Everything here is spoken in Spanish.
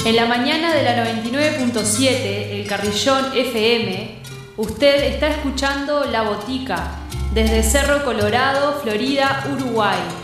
En la mañana de la 99.7, el Carrillón FM, usted está escuchando La Botica, desde Cerro Colorado, Florida, Uruguay.